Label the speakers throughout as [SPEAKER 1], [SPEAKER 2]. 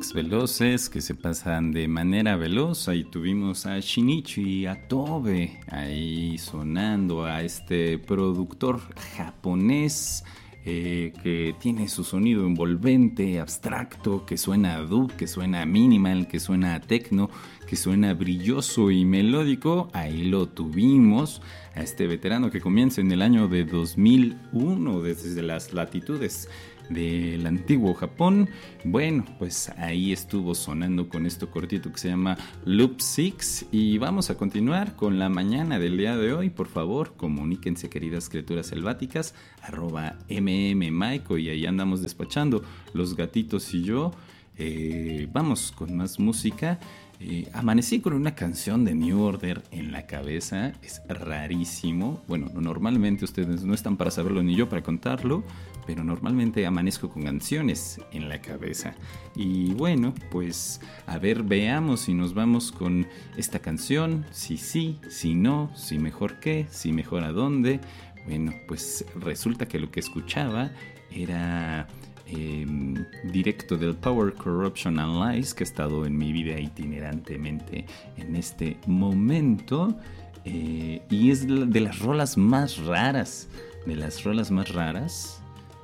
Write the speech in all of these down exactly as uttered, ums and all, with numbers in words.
[SPEAKER 1] tracks veloces que se pasan de manera veloz. Ahí tuvimos a Shinichi Atobe ahí sonando, a este productor japonés eh, que tiene su sonido envolvente, abstracto, que suena a dub, que suena a minimal, que suena a techno, que suena brilloso y melódico. Ahí lo tuvimos, a este veterano que comienza en el año de dos mil uno desde las latitudes del antiguo Japón. Bueno, pues ahí estuvo sonando con esto cortito que se llama Loop seis, y vamos a continuar con la mañana del día de hoy. Por favor, comuníquense, queridas criaturas selváticas, arroba mmmaico, y ahí andamos despachando los gatitos y yo. Eh, vamos con más música. Eh, amanecí con una canción de New Order en la cabeza. Es rarísimo. Bueno, normalmente ustedes no están para saberlo ni yo para contarlo, pero normalmente amanezco con canciones en la cabeza. Y bueno, pues a ver, veamos si nos vamos con esta canción. Si sí, si no, si mejor qué, si mejor a dónde. Bueno, pues resulta que lo que escuchaba era Eh, directo del Power, Corruption and Lies, que ha estado en mi vida itinerantemente en este momento, eh, y es de las rolas más raras, de las rolas más raras.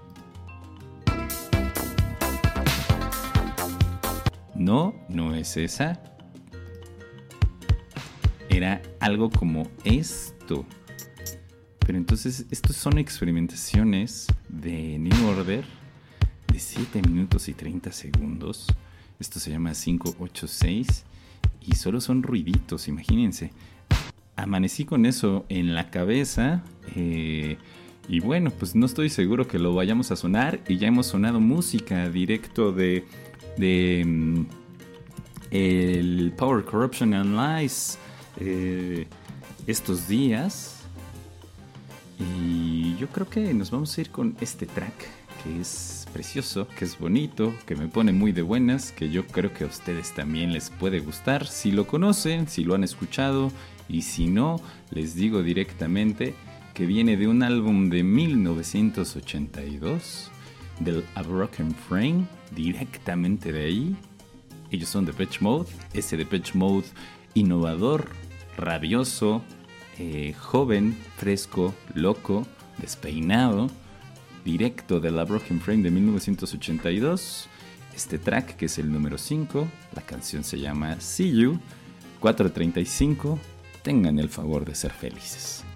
[SPEAKER 1] No, no es esa. Era algo como esto. Pero entonces, estos son experimentaciones de New Order de siete minutos y treinta segundos. Esto se llama cinco ocho seis y solo son ruiditos, imagínense. Amanecí con eso en la cabeza, eh, y bueno, pues no estoy seguro que lo vayamos a sonar, y ya hemos sonado música directo de, de um, el Power, Corruption and Lies eh, estos días, y yo creo que nos vamos a ir con este track que es precioso, que es bonito, que me pone muy de buenas, que yo creo que a ustedes también les puede gustar, si lo conocen, si lo han escuchado, y si no, les digo directamente que viene de un álbum de mil novecientos ochenta y dos, del A Broken Frame, directamente de ahí. Ellos son Depeche Mode, ese Depeche Mode innovador, rabioso, eh, joven, fresco, loco, despeinado, directo de la Broken Frame de mil novecientos ochenta y dos. Este track, que es el número cinco, la canción se llama See You. Cuatro treinta y cinco. Tengan el favor de ser felices.